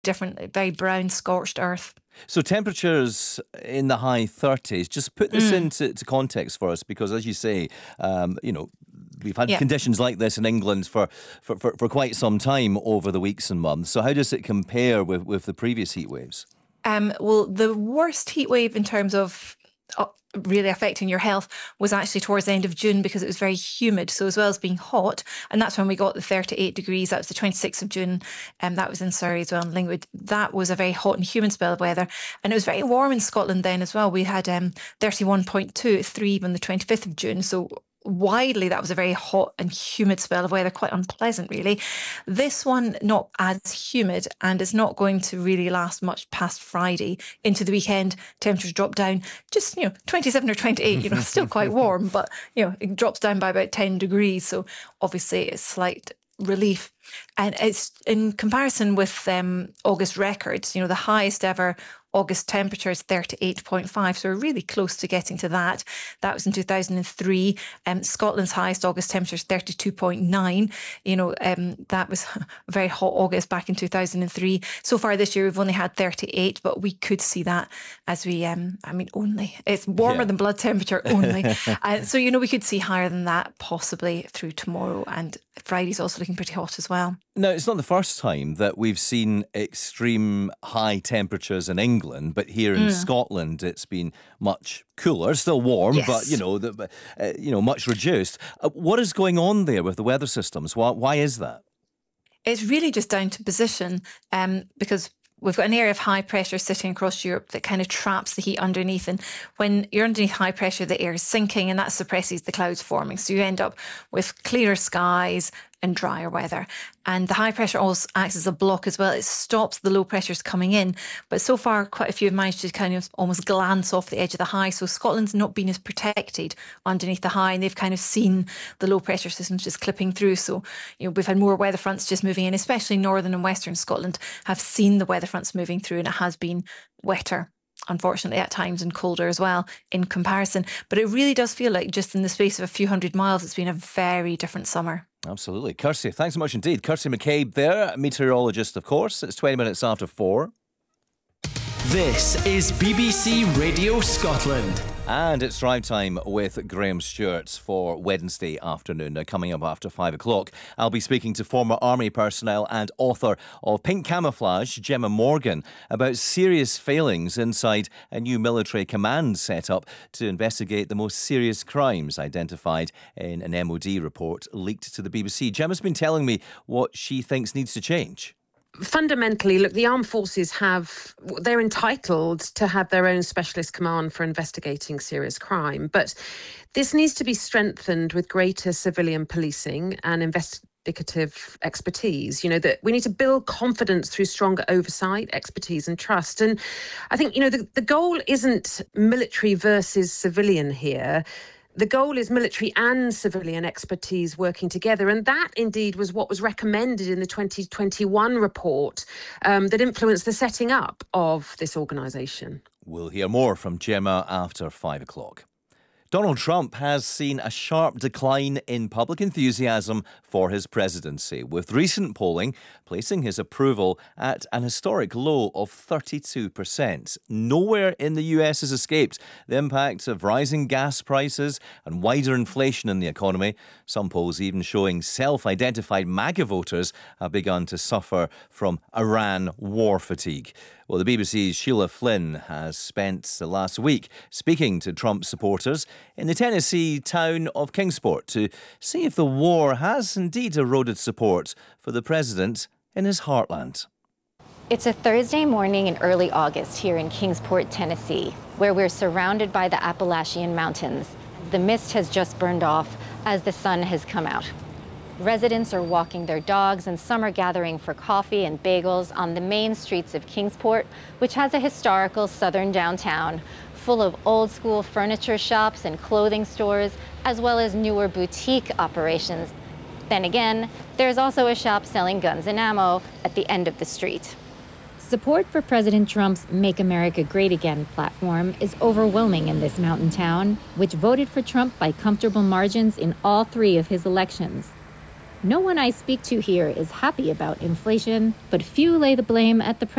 different, very brown, scorched earth. So temperatures in the high 30s. Just put this into context for us, because as you say, we've had Yeah. conditions like this in England for quite some time over the weeks and months. So how does it compare with the previous heat waves? Well, the worst heat wave in terms of really affecting your health was actually towards the end of June, because it was very humid. So as well as being hot, and that's when we got the 38 degrees. That was the 26th of June. That was in Surrey as well, in Lingwood. That was a very hot and humid spell of weather. And it was very warm in Scotland then as well. We had 31.2 at 3 on the 25th of June. So widely, that was a very hot and humid spell of weather, quite unpleasant really. This one, not as humid, and it's not going to really last much past Friday into the weekend. Temperatures drop down just 27 or 28, still quite warm, but it drops down by about 10 degrees, so obviously it's slight relief. And it's in comparison with August records, the highest ever August temperature is 38.5, so we're really close to getting to that. That was in 2003. Scotland's highest August temperature is 32.9. That was a very hot August back in 2003. So far this year, we've only had 38, but we could see that as we, only. It's warmer than blood temperature only. So, we could see higher than that possibly through tomorrow, and Friday's also looking pretty hot as well. Now, it's not the first time that we've seen extreme high temperatures in England, but here in Scotland, it's been much cooler, still warm, but much reduced. What is going on there with the weather systems? Why is that? It's really just down to position, because we've got an area of high pressure sitting across Europe that kind of traps the heat underneath. And when you're underneath high pressure, the air is sinking, and that suppresses the clouds forming. So you end up with clearer skies and drier weather. And the high pressure also acts as a block as well. It stops the low pressures coming in. But so far, quite a few have managed to kind of almost glance off the edge of the high. So Scotland's not been as protected underneath the high, and they've kind of seen the low pressure systems just clipping through. So, we've had more weather fronts just moving in, especially northern and western Scotland have seen the weather fronts moving through, and it has been wetter, unfortunately, at times, and colder as well in comparison. But it really does feel like just in the space of a few hundred miles, it's been a very different summer. Absolutely. Kirsty, thanks so much indeed. Kirsty McCabe there, meteorologist, of course. It's 20 minutes after 4. This is BBC Radio Scotland. And it's drive time with Graham Stewart for Wednesday afternoon. Now, coming up after 5 o'clock, I'll be speaking to former army personnel and author of Pink Camouflage, Gemma Morgan, about serious failings inside a new military command set up to investigate the most serious crimes identified in an MOD report leaked to the BBC. Gemma's been telling me what she thinks needs to change. Fundamentally, look, the armed forces they're entitled to have their own specialist command for investigating serious crime. But this needs to be strengthened with greater civilian policing and investigative expertise. That we need to build confidence through stronger oversight, expertise and trust. And I think, the goal isn't military versus civilian here. The goal is military and civilian expertise working together. And that indeed was what was recommended in the 2021 report that influenced the setting up of this organisation. We'll hear more from Gemma after 5 o'clock. Donald Trump has seen a sharp decline in public enthusiasm for his presidency, with recent polling placing his approval at an historic low of 32%. Nowhere in the US has escaped the impact of rising gas prices and wider inflation in the economy. Some polls even showing self-identified MAGA voters have begun to suffer from Iran war fatigue. Well, the BBC's Sheila Flynn has spent the last week speaking to Trump supporters in the Tennessee town of Kingsport to see if the war has indeed eroded support for the president in his heartland. It's a Thursday morning in early August here in Kingsport, Tennessee, where we're surrounded by the Appalachian Mountains. The mist has just burned off as the sun has come out. Residents are walking their dogs and some are gathering for coffee and bagels on the main streets of Kingsport, which has a historical southern downtown full of old-school furniture shops and clothing stores, as well as newer boutique operations. Then again, there's also a shop selling guns and ammo at the end of the street. Support for President Trump's Make America Great Again platform is overwhelming in this mountain town, which voted for Trump by comfortable margins in all 3 of his elections. No one I speak to here is happy about inflation, but few lay the blame at the president.